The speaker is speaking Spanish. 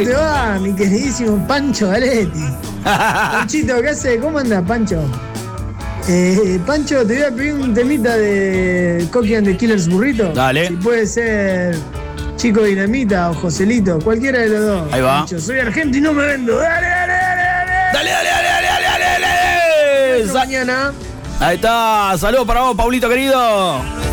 te va, mi queridísimo Pancho Galetti? Panchito, ¿qué hace? ¿Cómo anda, Pancho? Pancho, te voy a pedir un temita de Coqui and the Killers Burrito. Dale. Si puede ser Chico Dinamita o Joselito, cualquiera de los dos. Ahí va. Pancho, soy argentino y no me vendo. Dale, dale, dale, dale. Dale, dale, dale, dale, dale, dale, dale. Hasta mañana. Ahí está. Saludos para vos, Paulito querido.